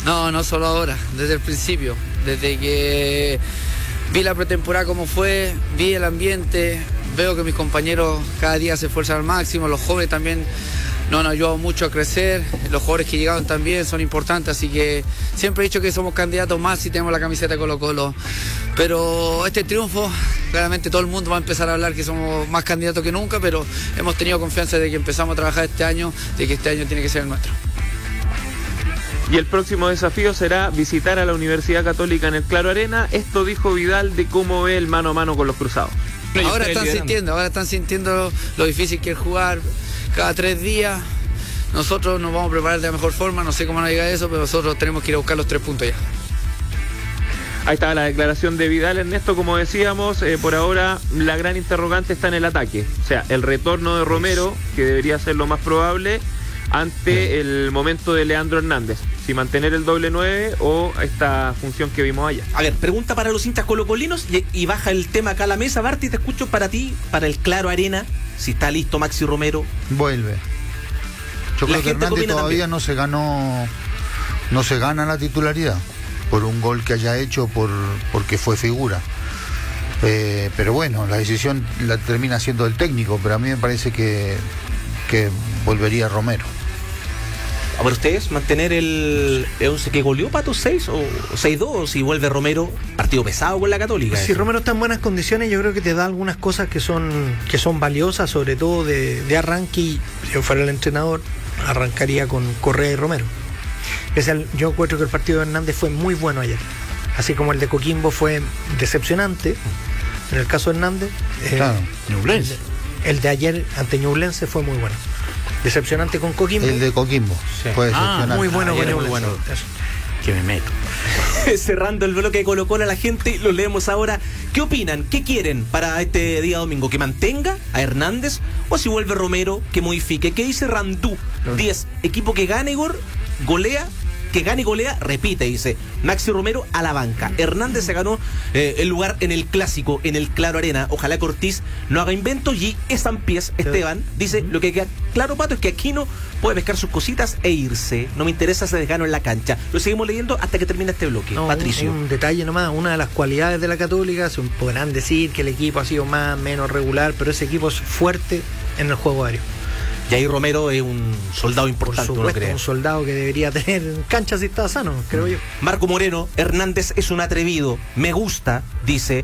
No, no solo ahora, desde el principio, desde que vi la pretemporada como fue, vi el ambiente, veo que mis compañeros cada día se esfuerzan al máximo, los jóvenes también nos han ayudado mucho a crecer, los jugadores que llegaron también son importantes, así que siempre he dicho que somos candidatos más si tenemos la camiseta de Colo-Colo, pero este triunfo, claramente todo el mundo va a empezar a hablar que somos más candidatos que nunca, pero hemos tenido confianza de que empezamos a trabajar este año, de que este año tiene que ser el nuestro. Y el próximo desafío será visitar a la Universidad Católica en el Claro Arena. Esto dijo Vidal de cómo ve el mano a mano con los cruzados. Ahora están sintiendo lo difícil que es jugar cada 3 días. Nosotros nos vamos a preparar de la mejor forma, no sé cómo nos llega eso, pero nosotros tenemos que ir a buscar los 3 puntos ya. Ahí está la declaración de Vidal, Ernesto, como decíamos, por ahora la gran interrogante está en el ataque. O sea, el retorno de Romero, que debería ser lo más probable, ante el momento de Leandro Hernández, si mantener el doble 9 o esta función que vimos allá. A ver, pregunta para los hinchas colocolinos y baja el tema acá a la mesa. Barty, te escucho para ti, para el Claro Arena, si está listo Maxi Romero. Vuelve. Yo creo que Hernández todavía también. no se gana la titularidad por un gol que haya hecho, porque fue figura. Pero bueno, la decisión la termina siendo el técnico, pero a mí me parece que volvería Romero. A ver, ustedes, mantener el 11 que goleó Pato 6 o 6-2, si vuelve Romero, partido pesado con la Católica. Si Romero está en buenas condiciones, yo creo que te da algunas cosas que son valiosas, sobre todo de arranque, y si yo fuera el entrenador, arrancaría con Correa y Romero. Yo encuentro que el partido de Hernández fue muy bueno ayer, así como el de Coquimbo fue decepcionante. En el caso de Hernández, claro. El de ayer ante Ñublense fue muy bueno. Decepcionante con Coquimbo. El de Coquimbo fue decepcionante. Muy bueno con muy Ñublense. bueno. Que me meto. Cerrando el bloque de Colo-Colo a la gente, lo leemos ahora. ¿Qué opinan? ¿Qué quieren para este día domingo? ¿Que mantenga a Hernández o si vuelve Romero, que modifique? ¿Qué dice Randú? 10. Equipo que gane, Igor, golea. Que gane y golea, repite, dice Maxi Romero a la banca. Hernández se ganó el lugar en el clásico, en el Claro Arena. Ojalá Cortiz no haga inventos. Y Esampiés Esteban dice: lo que queda claro, Pato, es que Aquino puede pescar sus cositas e irse. No me interesa ese desgano en la cancha. Lo seguimos leyendo hasta que termine este bloque. Patricio. Un detalle nomás, una de las cualidades de la Católica, se podrán decir que el equipo ha sido más menos regular, pero ese equipo es fuerte en el juego aéreo. Y ahí Romero es un soldado importante, por supuesto, un soldado que debería tener cancha si está sano, creo yo. Marco Moreno, Hernández es un atrevido, me gusta, dice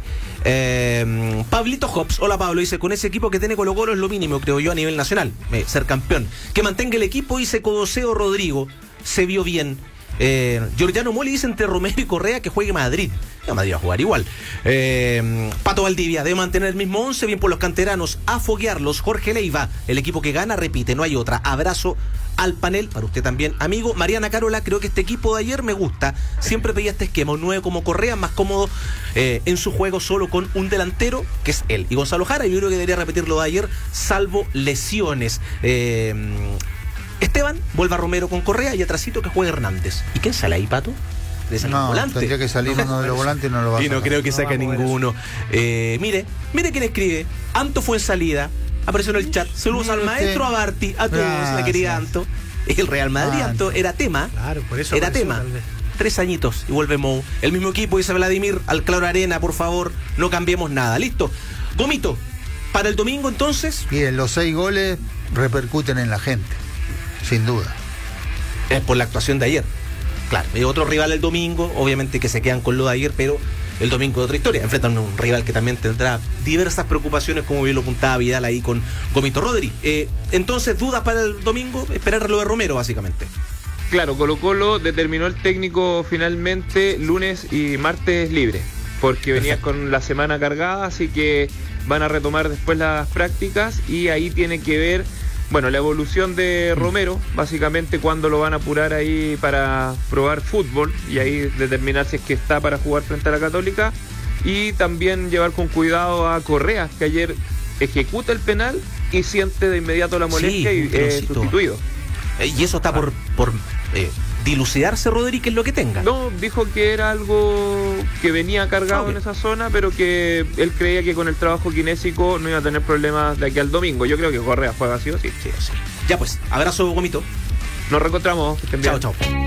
Pablito Hobbs. Hola Pablo, dice: con ese equipo que tiene Colo-Colo es lo mínimo, creo yo, a nivel nacional, ser campeón. Que mantenga el equipo, dice Codoseo Rodrigo, se vio bien. Giorgiano Moli dice: entre Romero y Correa que juegue Madrid. Madrid va a jugar igual. Pato Valdivia: debe mantener el mismo 11, bien por los canteranos, a foguearlos. Jorge Leiva: el equipo que gana repite, no hay otra. Abrazo al panel, para usted también, amigo. Mariana Carola: creo que este equipo de ayer me gusta. Siempre pedía este esquema, un 9 como Correa, más cómodo en su juego solo con un delantero, que es él. Y Gonzalo Jara, yo creo que debería repetir lo de ayer, salvo lesiones. Esteban, vuelva Romero con Correa y atrasito que juegue Hernández. ¿Y quién sale ahí, Pato? No, tendría que salir uno de los volantes y no lo va a sacar. Y no creo que saque ninguno. Mire quién escribe. Anto fue en salida, apareció en el chat. Saludos al maestro, a Barty, a todos, la querida Anto. El Real Madrid, Anto, era tema. Claro, por eso. Era tema. 3 añitos y vuelve Mou. El mismo equipo, dice Vladimir, al Claro Arena, por favor, no cambiemos nada. Listo. Gomito, para el domingo entonces. Bien, los 6 goles repercuten en la gente, sin duda. Es por la actuación de ayer. Claro, hay otro rival el domingo, obviamente que se quedan con lo de ayer, pero el domingo es otra historia. Enfrentan a un rival que también tendrá diversas preocupaciones, como bien lo apuntaba Vidal ahí con Gomito. Rodri, entonces, ¿dudas para el domingo? Esperar lo de Romero, básicamente. Claro, Colo-Colo determinó el técnico finalmente lunes y martes libre, porque venía con la semana cargada, así que van a retomar después las prácticas y ahí tiene que ver, bueno, la evolución de Romero, básicamente cuándo lo van a apurar ahí para probar fútbol y ahí determinar si es que está para jugar frente a la Católica, y también llevar con cuidado a Correa, que ayer ejecuta el penal y siente de inmediato la molestia y es sustituido. Y eso está por dilucidarse, Rodri, que es lo que tenga. No, dijo que era algo que venía cargado en esa zona, pero que él creía que con el trabajo kinésico no iba a tener problemas de aquí al domingo. Yo creo que Correa juega así o sí. Ya pues, abrazo, Gomito. Nos reencontramos. Chao, chao.